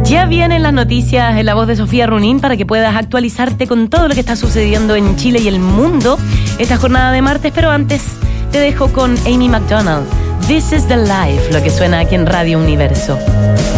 Ya vienen las noticias en la voz de Sofía Runín para que puedas actualizarte con todo lo que está sucediendo en Chile y el mundo esta jornada de martes, pero antes te dejo con Amy McDonald. This is the life, lo que suena aquí en Radio Universo.